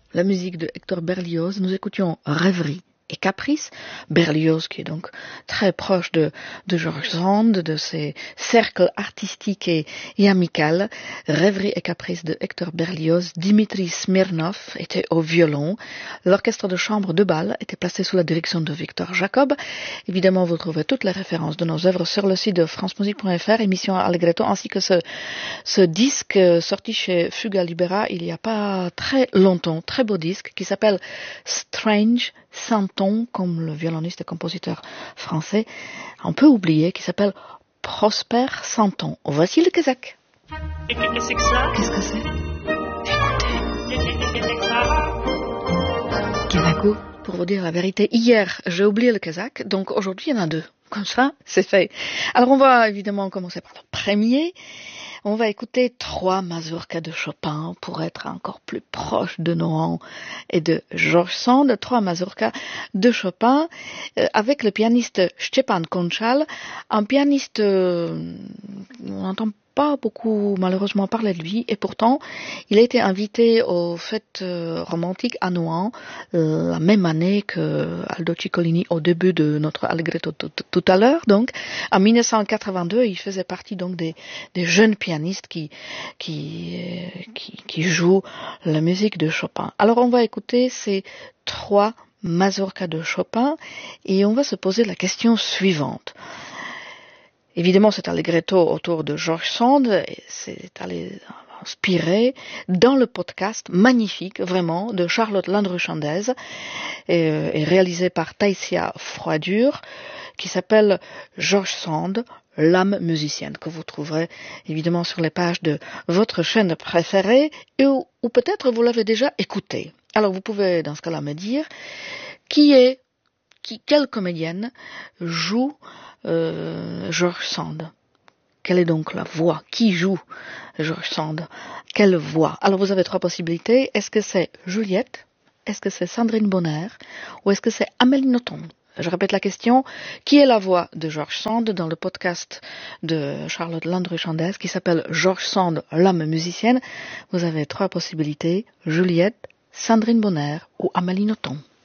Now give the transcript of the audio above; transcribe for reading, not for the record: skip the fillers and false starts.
la musique de Hector Berlioz. Nous écoutions Rêverie et Caprice. Berlioz qui est donc très proche de George Sand, de ses cercles artistiques et amicaux. Rêverie et Caprice de Hector Berlioz. Dimitri Smirnov était au violon. L'orchestre de chambre de Bâle était placé sous la direction de Victor Jacob. Évidemment, vous trouverez toutes les références de nos œuvres sur le site de francemusique.fr, émission Allegretto, ainsi que ce disque sorti chez Fuga Libera il n'y a pas très longtemps, très beau disque qui s'appelle Strange Santon, comme le violoniste et compositeur français un peu oublié, qui s'appelle Prosper Santon. Voici le Kazakh. Et qu'est-ce que c'est que ça? Qu'est-ce que c'est? Écoutez. Kazako, pour vous dire la vérité, hier j'ai oublié le Kazakh, donc aujourd'hui il y en a deux. Comme ça, c'est fait. Alors on va évidemment commencer par le premier. On va écouter 3 mazurkas de Chopin pour être encore plus proche de Nohan et de George Sand. 3 mazurkas de Chopin avec le pianiste Stepan Konchal, un pianiste, on n'entend pas beaucoup malheureusement parler de lui, et pourtant il a été invité aux fêtes romantiques à Nohant la même année que Aldo Ciccolini au début de notre Allegretto tout à l'heure. Donc en 1982 il faisait partie donc des jeunes pianistes qui jouent la musique de Chopin. Alors on va écouter ces 3 mazurkas de Chopin et on va se poser la question suivante. Évidemment, cet allegretto autour de George Sand, c'est inspiré dans le podcast magnifique, vraiment, de Charlotte Landru-Chandez, et réalisé par Taïsia Froidure, qui s'appelle George Sand, l'âme musicienne, que vous trouverez évidemment sur les pages de votre chaîne préférée, ou peut-être vous l'avez déjà écouté. Alors vous pouvez dans ce cas-là me dire quelle comédienne joue George Sand. Quelle est donc la voix? Qui joue George Sand? Quelle voix? Alors vous avez 3 possibilités. Est-ce que c'est Juliette? Est-ce que c'est Sandrine Bonner? Ou est-ce que c'est Amélie Nothomb? Je répète la question. Qui est la voix de George Sand dans le podcast de Charlotte Landru-Chandez qui s'appelle George Sand, l'âme musicienne? Vous avez 3 possibilités. Juliette, Sandrine Bonner ou Amélie Nothomb.